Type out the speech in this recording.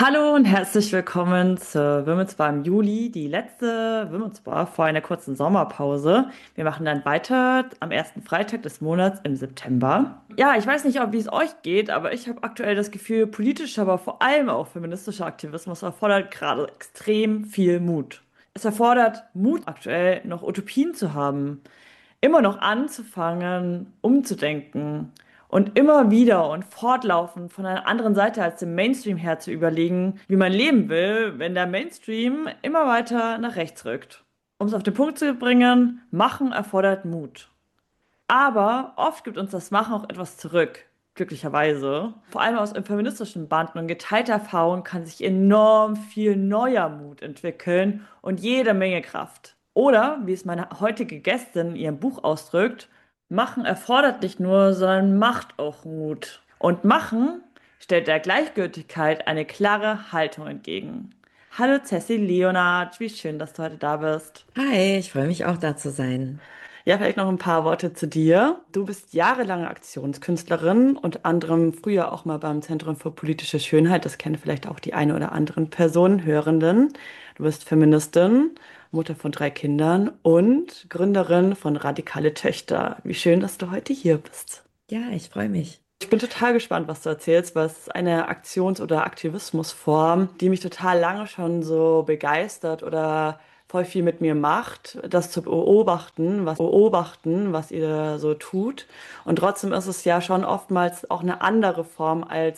Hallo und herzlich willkommen zur Women's Bar im Juli, die letzte Women's Bar vor einer kurzen Sommerpause. Wir machen dann weiter am ersten Freitag des Monats im September. Ja, ich weiß nicht, wie es euch geht, aber ich habe aktuell das Gefühl, politischer, aber vor allem auch feministischer Aktivismus erfordert gerade extrem viel Mut. Es erfordert Mut, aktuell noch Utopien zu haben, immer noch anzufangen, umzudenken und immer wieder und fortlaufend von einer anderen Seite als dem Mainstream her zu überlegen, wie man leben will, wenn der Mainstream immer weiter nach rechts rückt. Um es auf den Punkt zu bringen, Machen erfordert Mut. Aber oft gibt uns das Machen auch etwas zurück, glücklicherweise. Vor allem aus feministischen Banden und geteilter Erfahrung kann sich enorm viel neuer Mut entwickeln und jede Menge Kraft. Oder, wie es meine heutige Gästin in ihrem Buch ausdrückt, Machen erfordert nicht nur, sondern macht auch Mut. Und Machen stellt der Gleichgültigkeit eine klare Haltung entgegen. Hallo Cecily Leonard, wie schön, dass du heute da bist. Hi, ich freue mich auch da zu sein. Ja, vielleicht noch ein paar Worte zu dir. Du bist jahrelange Aktionskünstlerin, unter anderem früher auch mal beim Zentrum für politische Schönheit. Das kennen vielleicht auch die eine oder anderen Personen, Hörenden. Du bist Feministin, Mutter von 3 Kindern und Gründerin von Radikale Töchter. Wie schön, dass du heute hier bist. Ja, ich freue mich. Ich bin total gespannt, was du erzählst, weil es ist eine Aktions- oder Aktivismusform, die mich total lange schon so begeistert oder voll viel mit mir macht, das zu beobachten, was ihr so tut. Und trotzdem ist es ja schon oftmals auch eine andere Form als